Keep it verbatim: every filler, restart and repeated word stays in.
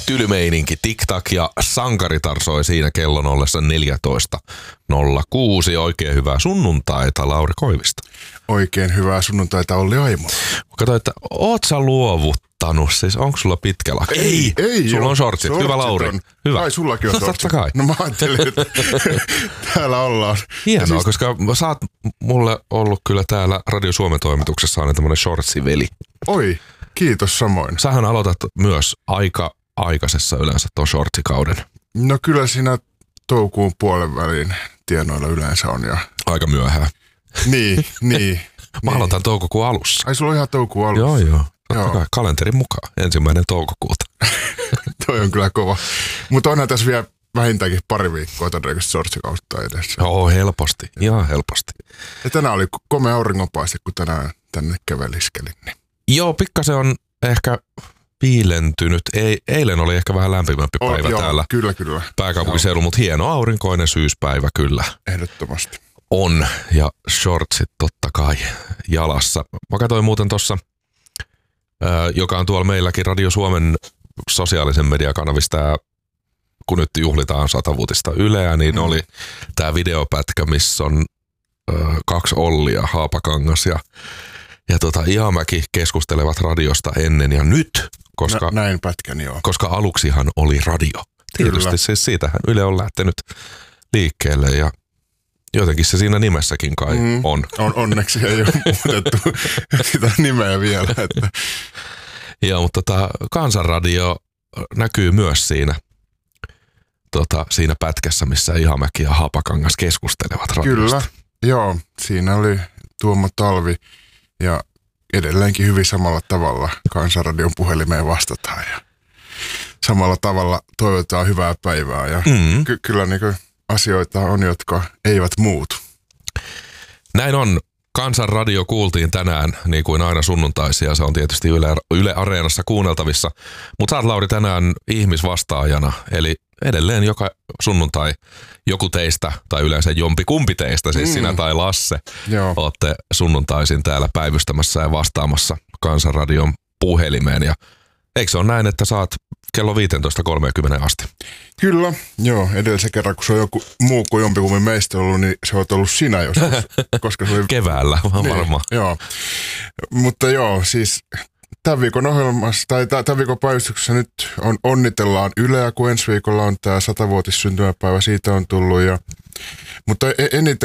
Tylymeininki, TikTok ja Sankaritar soi siinä kellon ollessa neljätoista nolla kuusi. Oikein hyvää sunnuntaita, Lauri Koivisto. Oikein hyvää sunnuntaita, Olli Aimo. Katsoin, että oot sä luovuttanut, siis onko sulla pitkä lakki? Ei, ei Sulla joo. on shortsit. Shortsit Hyvä Lauri. on. Hyvä. Ai sullakin on no, shortsit. Totta kai. No mä ajattelin, että täällä ollaan. Hienoa, siis... koska sä oot mulle ollut kyllä täällä Radio Suomen toimituksessa aina tämmönen shortsiveli. Oi, kiitos samoin. Sähän aloitat myös aika aikaisessa yleensä ton shortsikauden. No kyllä siinä toukokuun puolen välin tienoilla yleensä on. Ja... Aika myöhään. Niin, niin. Mä niin. aloitan toukokuun alussa. Ai sulla on ihan toukokuun alussa? Joo, joo. Totta joo. kai, kalenterin mukaan. Ensimmäinen toukokuuta. Toi on kyllä kova. Mutta onhan tässä vielä vähintäänkin pari viikkoa todennäköisesti shortsikautta edessä. Joo, helposti. Ihan helposti. Ja tänään oli komea auringonpaiste, kun tänään tänne käveliskelin. Niin. Joo, pikkasen on ehkä viilentynyt. Ei, eilen oli ehkä vähän lämpimämpi Oh, päivä joo, täällä kyllä, kyllä. pääkaupunkiseudulla, mutta hieno aurinkoinen syyspäivä kyllä Ehdottomasti. on. Ja shortsit totta kai jalassa. Mä katsoin muuten tuossa, joka on tuolla meilläkin Radio Suomen sosiaalisen mediakanavista, kun nyt juhlitaan satavuotista Yleä, niin mm. oli tää videopätkä, missä on ö, kaksi Ollia, Haapakangas ja, ja tota, Ihamäki keskustelevat radiosta ennen ja nyt, koska, Nä, näin pätkäni joo. koska aluksihan oli radio. Tietysti Kyllä. siis siitähän Yle on lähtenyt liikkeelle ja jotenkin se siinä nimessäkin kai mm. on. on. Onneksi ei ole muutettu sitä nimeä vielä. Että. Joo, mutta tota, Kansanradio näkyy myös siinä. Tota, siinä pätkässä, missä Ihamäki ja Haapakangas keskustelevat radiosta. Kyllä, joo. Siinä oli Tuomo Talvi ja edelleenkin hyvin samalla tavalla Kansanradion puhelimeen vastataan ja samalla tavalla toivotaan hyvää päivää. Ja mm. ky- kyllä niin kuin asioita on, jotka eivät muutu. Näin on. Kansanradio kuultiin tänään, niin kuin aina sunnuntaisia. Se on tietysti Yle, Yle Areenassa kuunneltavissa. Mutta sä oot, Lauri, tänään ihmisvastaajana. Eli edelleen joka sunnuntai joku teistä, tai yleensä jompi kumpi teistä, siis mm. sinä tai Lasse, Joo. ootte sunnuntaisin täällä päivystämässä ja vastaamassa Kansanradion puhelimeen. Ja eikö se ole näin, että saat kello viisitoista kolmekymmentä asti? Kyllä, joo. Edellisen kerran, kun se on joku muu kuin jompikummin meistä ollut, niin se on ollut sinä joskus. Koska se oli... Keväällä, niin, varmaan. Joo, mutta joo, siis tämän viikon ohjelmassa, tai tämän viikon päivystyksessä nyt on, onnitellaan Yleä, kun ensi viikolla on tämä satavuotissyntymäpäivä, siitä on tullut. Ja, mutta eniten